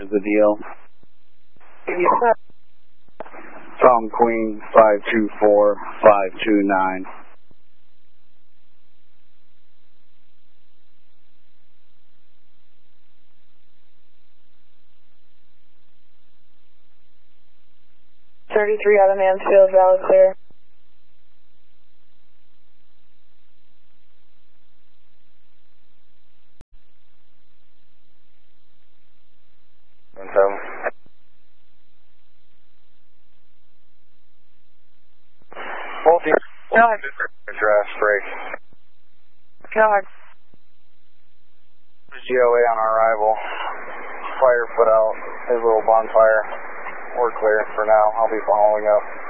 is the deal? Tom Queen 524-529. Out of Mansfield, valid clear. Multi. Go ahead. Draft break. Go ahead. GOA on our arrival. Fire put out. His little bonfire. We're clear for now. I'll be following up.